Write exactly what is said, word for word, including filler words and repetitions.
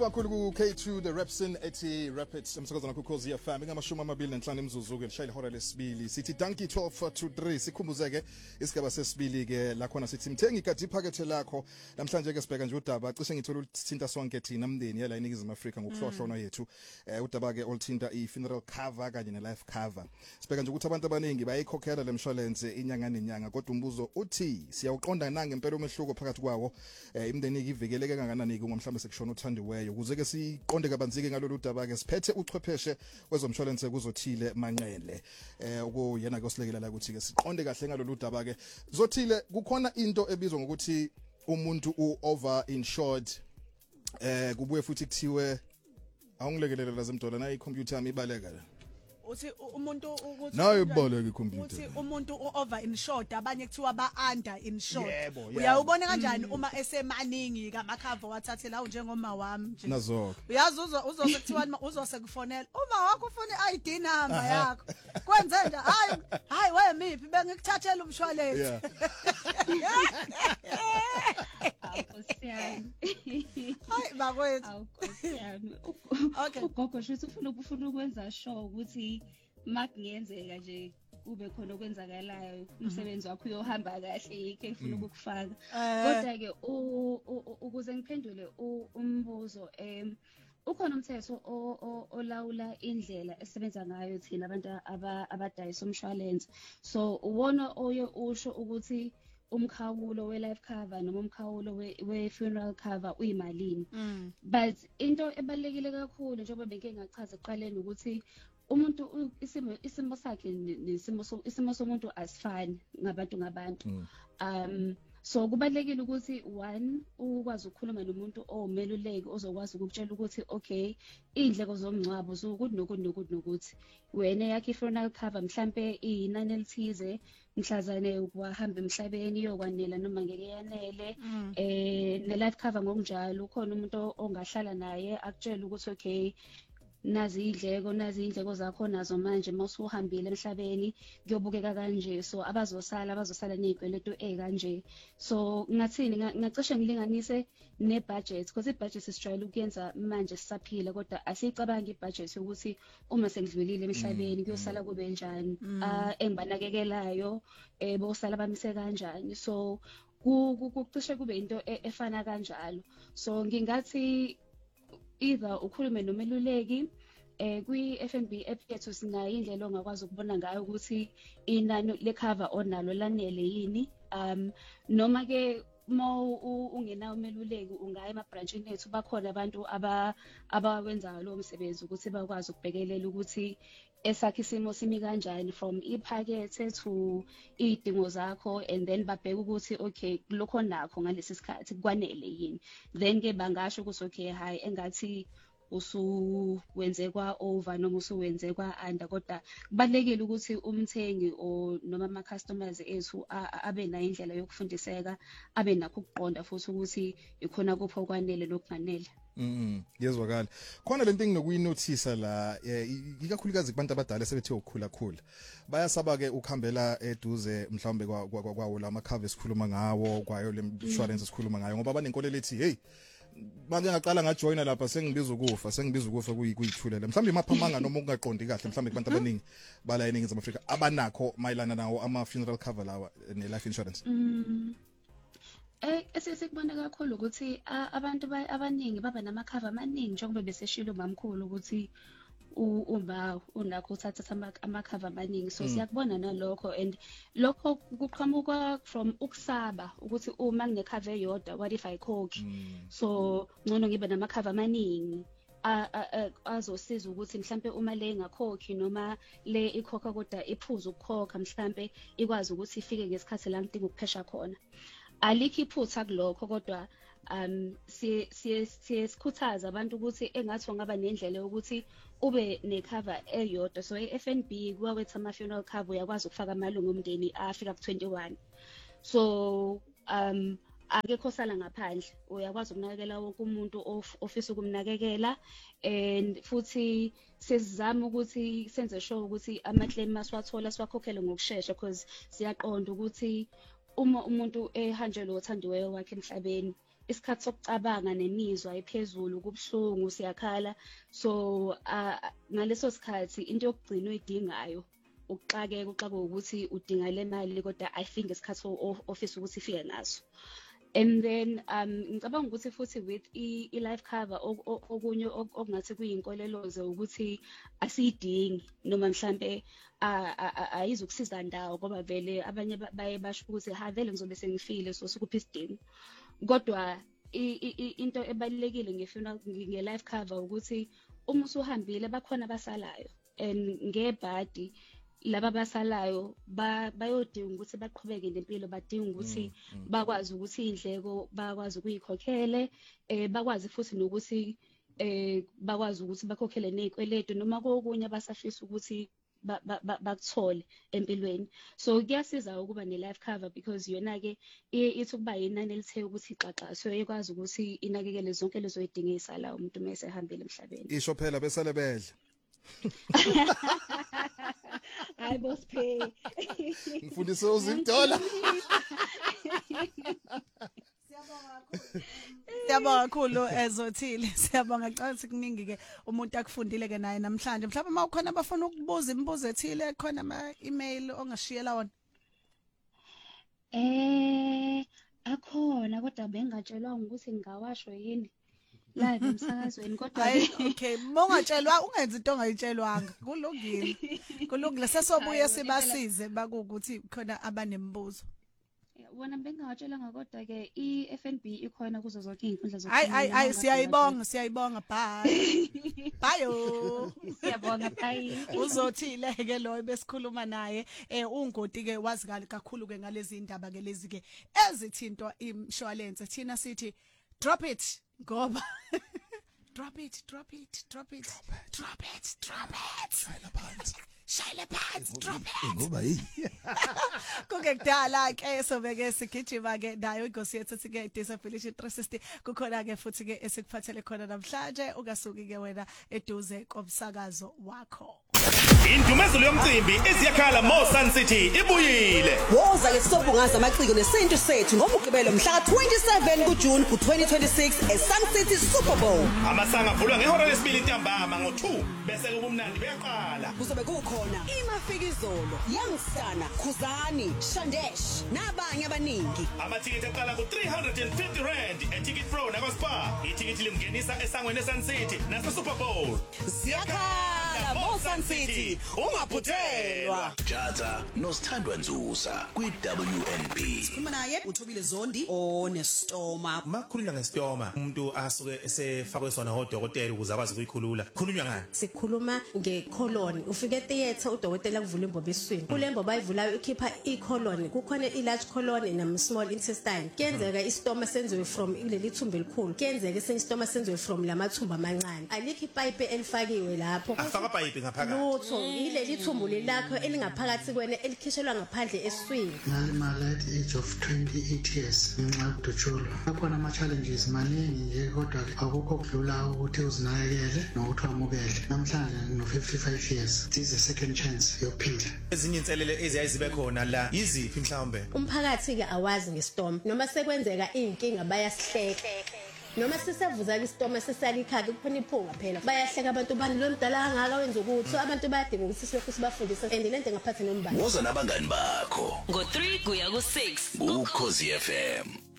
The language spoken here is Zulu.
kakhulu ku K two the Repsin ethi Rapid emsakazana ku Khosi F M ngamashumi amabili nanhlanu emzuzu-ke lishayile ihora lesibili sithi Donkey twelve to three sikhumbuzeke isigaba sesibili ke la khona sithi mthengi igadi iphakethe lakho namhlanje ke sibheka nje udaba cishe ngithola uthinta sonke thina mndeni yala iningizimu Afrika ngokuhlohlonwa yethu eh udaba ke olthinta i-funeral cover kanye ne-life cover sibheka nje ukuthi abantu abaningi bayikhokhela le mshwalense inyanga nenyanga kodwa umbuzo uthi siyawuqonda nange impela umehluko phakathi kwawo eh imndeni ivikeleke kangakanani ngomhlawumbe sekushona uthandiweyo ukuze ke siqonde kabanzike ngalolu daba ke siphethe uchwepheshe kwezomshwalense kuzothile manqele eh ukuyena ke osilekelela la ukuthi ke siqonde kahle ngalolu daba ke zothile kukhona into ebizwa ngokuthi umuntu u-over insured eh kubuye futhi kuthiwe awungilekelela lazimdola na i-computer yami ibaleka la uthi umuntu ukuthi nayo ibaleka i-computer uthi umuntu u-over insured abanye kuthiwa ba under insured yebo uyawubona kanjani uma esemaningi kamakhava wathathela njengoma wami nje nazo uyazi uzose kuthiwa uzose kufonela uma wakho ufuna i-I D number yakho kwenze nje hayi hayi wemiphi bengikuthathela umshwalense awusiyani hayi bakwethu awusiyani okay ugogo shothi ufuna ukufuna ukwenza sure ukuthi makungenzeka nje kube khona okwenzakalayo umsebenzi wakho uyohamba kahle yikho efuna ukukufaka kodwa ke ukuze ngiphendule umbuzo em ukhona umthetho olawula indlela esebenza ngayo thina abantu abadayisa umshwalense so uwona oye usho ukuthi umkhawulo we-life cover noma umkhawulo we-funeral cover uyimalini but into ebalekile kakhulu njengoba bengike ngachaza ekuqaleni ukuthi umuntu isimo isimo sakhe nesimo isimo somuntu asifani ngabantu ngabantu um so kubalekile ukuthi one ukwazi ukukhuluma nomuntu omeluleki ozokwazi ukutshela ukuthi okay indleko zomngcwabo zokuthi nokuthi nokuthi nokuthi wena yakhe funeral cover mhlambe inani elithize mhlazane ukuhamba emhlabeni yokwanela noma ngeke yanele eh ne life cover ngokunjalo ukhona umuntu ongahlala naye akutshela ukuthi okay nazi indleko nazi indleko zakho nazo manje masuhambile emhlabeni kuyobukeka kanje so abazosala abazosala nezikweletu ekanje so ngathini ngacishe ngilinganise ne budget because i budget sijwayele ukuyenza manje sisaphila kodwa asicabangi i budget ukuthi uma sengidlulile emhlabeni kuyosala kube njani ah engibanakekelayo eh bosala bamise kanjani so kucishe kube into efana kanjalo so ngingathi either ukhulume nomeluleki eh kwi F N B app yethu sinayo indlela ongakwazi ukubona ngayo ukuthi inani le cover onalo lanele yini um noma ke mo ungenawo umeluleki ungaya ema branchini ethu bakhona abantu aba abawenzayo lo msebenzi ukuthi bakwazi ukubhekelela ukuthi esakhe isimo simi kanjani from iphakethe to idingo zakho and then babheka ukuthi okay lokho nakho ngalesi sikhathi kwanele yini then ke bangasho ukuthi okay hayi engathi usuwenze kwa over noma usuwenze kwa under kodwa kubalekile ukuthi umthengi o noma ama customers ethu abe na indlela yokufundiseka abe nakho ukuqonda futhi ukuthi ikhona kupho kwanele lokunganele Mhm yezwakala khona lento enginokuyi-notice la ikakhulukazi kubantu abadala sebethe ukukhula khula bayasaba ke ukuhambela eduze mhlawumbe kwawo la makhava esikhuluma ngawo kwayo le insurance esikhuluma ngayo ngoba banenkolelo ethi hey manje ngaqala ngajoina lapha sengibiza ukufa sengibiza ukufa kuyithulela mhlawumbe imaphamanga noma ukungaqondi kahle mhlawumbe kubantu abaningi bala eningizimu Afrika abanakho mayelana nawo ama funeral cover lawa ne life insurance Eh esesikubona kakhulu ukuthi abantu abaningi baba namakhava amaningi njengoba beseshilo mamkhulu ukuthi uma unakho uthatha amakhava amaningi so siyakubona nalokho and lokho kuqhamuka from ukusaba ukuthi uma kunekhava eyodwa what if I khokhi so ngcono ngibe namakhava amaningi azosiza ukuthi mhlambe uma le ngakhokhi noma le ikhokha kodwa iphuza ukukhokha mhlambe ikwazi ukuthi ifike ngesikhathi la ngidinga ukuphesha khona alikho iphutha kulokho kodwa um siye siye sikhuthaza abantu ukuthi engathi ngaba nendlela yokuthi ube necover eyodwa so i-F N B kwawethu ama funeral cover uyakwazi ukufaka amalungu omndeni afika ku twenty-one so um akekho sala ngaphandle uyakwazi ukunakekela wonke umuntu ofisa ukumnakekela and futhi sizama ukuthi senze sure ukuthi ama claim maswathola siwakhokhele ngokusheshsha because siyaqonda ukuthi uma umuntu ehanjelwe othandiweyo wakhe emhlabeni isikhathi sokucabanga nemizwa ephezulu kubuhlungu siyakhala so uh, ngaleso sikhathi into yokugcina uyidingayo ukuxakeka uxaka ukuthi udinga le mali kodwa I think isikhathi office ukuthi ifike ngaso. And then um ngicabanga ukuthi futhi with i life cover okunye okungathi kuyinkoleloze ukuthi asiyidingi noma mhlambe ayizukusiza ndawo ngoba vele abanye baye basho ukuthi ha vele ngizobe sengifile so sikuphi isidingo. Kodwa into ebalekile ngifuna nge life cover ukuthi uma usuhambile bakhona basalayo and ngebhadi laba basalayo bayodinga ukuthi baqhubeke nempilo badinga ukuthi bakwazi ukuthi indleko bakwazi ukuyikhokhele eh bakwazi futhi nokuthi eh bakwazi ukuthi bakhokhele nezikweletu noma kokunye basafisa ukuthi bakuthole empilweni. So kuyasiza ukuba ne life cover because yona ke ithi ukuba inani elithe ukuthi ixaxa so ekwazi ukuthi inakekele zonke lezo zidingo ezisalayo umuntu mase ehambile emhlabeni. Isho phela besale bedla. Hayi boss pay. Ngifundise uzimdola. Siyabonga kakhulu ezothile. Siyabonga ngicela sikuningi ke umuntu akufundile ke naye namhlanje. Mhlawumbe mawukhona abafuna ukubuza imibuzo ethile khona ama email ongashiyela wona. Eh akhona kodwa bengatshelwa ukuthi ngawasho yini. Live emsakazweni kodwa okay mongatshelwa ungenza into ongayitshelwanga kulungile kulungile sesobuye sibasize bakuthi khona abanemibuzo wona bengawatshelanga kodwa ke i-F N B ikhona kuzo zonke izinkundla zokuxhumana. Hayi hayi siyayibonga siyayibonga bye bye siyabonga bye uzothile ke lo besikhuluma naye eh ungoti ke wazi kakhulu ke ngalezi indaba ke lezi ke ezithintwa imshwalense thina sithi drop it ngoba drop it drop it drop it drop it drop it shayela phansi shayela phansi drop it ngoba yi kuke kudala ke sobeke sigijima ke nayo ingosi yethu sike disability three sixty kukhona ke futhi ke esikuphathele khona namhlanje ungasuki ke wena eduze komsakazo wakho. Indumezelo yomcimbi eziyakhala Mo Sun City ibuyile. Woza ke sobungaza amaciko nesintu sethu ngomgqibelo mhla twenty-seven kuJune ku twenty twenty-six eSun City Super Bowl. Amasanga avulwa ngehora lesibili ntambama ngo two bese kubumnandi beyaqala. Kuzobe kukhona iMafikizolo, Youngsana, Khuzani, Shandesh nabanye abaningi. Amathikiti aqala ku three hundred fifty rand eTicket Pro nakoSpa. Ithikiti limngenisa esangweni eSun City nase Super Bowl. Siyakhala Mo Sun City ungaphuthelwa. Jata noSithandwa Nzusa kwi W N B. Sikhuluma naye uThobile Zondi onestoma. Makhulula ngesitoma umuntu asuke esefakwe sona hodokotela ukuze akwazi ukuyikhulula. Khulunywa ngani? Sikhuluma ngecolon. Ufike theater udokotela kuvula imbobo eswini. Kule mbobo ayivulayo ikhipha icolon. Kukhona ilarge colon na small intestine. Kenzeka istoma senziwe from ileli thumbu elikhulu. Kenzeka senistoma senziwe from lamathumbu amancane. Alikho ipipe elifakiwe lapho. Afaka pipe ngaphakathi. Lutho ileli thumbu lelakho elingaphakathi kwene elikhishelwa ngaphandle eswini. Ngalimala at age of twenty-eight years ngenxa yokudutshulwa. Akhona ama challenges maningi nje kodwa akukho kudlula ukuthi uzinakekele nokuthi wamukele. Namhlanje no fifty-five years. It is a second chance yokuphila. Ezinye inselele eziyazibe khona la yiziphi mhlawumbe? Umphakathi ke awazi ngestorm noma sekwenzeka inkinga bayasihleka. Noma sisavuza isitoma sesalikhaya kuphona iphunga phela bayahleka abantu bani lo mdala kangaka wenza ukuthi abantu bayadinga ukuthi silokhu sibafundisa and lento ngaphathi nombani Woza nabangani bakho ngo three kuya ku six ku Khosi F M.